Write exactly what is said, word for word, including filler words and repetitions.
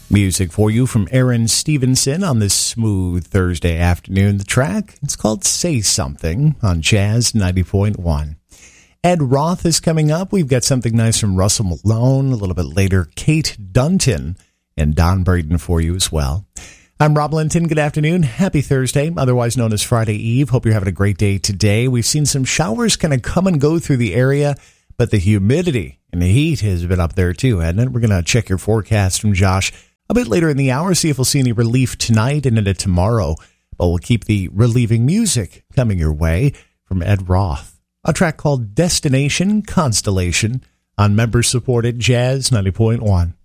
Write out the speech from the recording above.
Music for you from Aaron Stevenson on this smooth Thursday afternoon. The track, it's called Say Something on Jazz ninety point one. Ed Roth is coming up. We've got something nice from Russell Malone. A little bit later, Kate Dunton and Don Braden for you as well. I'm Rob Linton. Good afternoon. Happy Thursday, otherwise known as Friday Eve. Hope you're having a great day today. We've seen some showers kind of come and go through the area, but the humidity and the heat has been up there too, hasn't it? We're going to check your forecast from Josh a bit later in the hour, see if we'll see any relief tonight and into tomorrow. But we'll keep the relieving music coming your way from Ed Roth. A track called Destination Constellation on member-supported Jazz ninety point one.